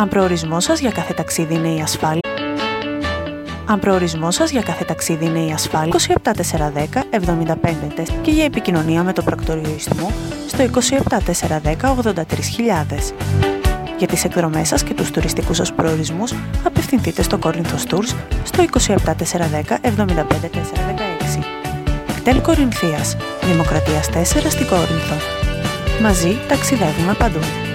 Αν προορισμός σας για κάθε ταξίδι είναι η ασφάλεια. Αν προορισμός σας για κάθε ταξίδι είναι η ασφάλεια, 27410 75 και για επικοινωνία με το πρακτορείο Ιστμού στο 27410 83000. Για τις εκδρομές σας και τους τουριστικούς σας προορισμούς, απευθυνθείτε στο Κόρινθος Tours στο 27410 75416. Εκτέλ Κορινθίας, Δημοκρατίας 4 στην Κόρινθο. Μαζί ταξιδεύουμε παντού.